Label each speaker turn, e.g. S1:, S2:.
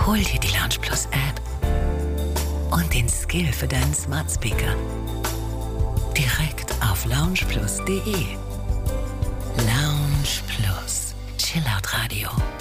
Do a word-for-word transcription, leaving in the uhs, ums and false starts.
S1: Hol dir die Lounge Plus App und den Skill für deinen Smart Speaker. Direkt auf lounge plus punkt de. Lounge Plus. Chillout Radio.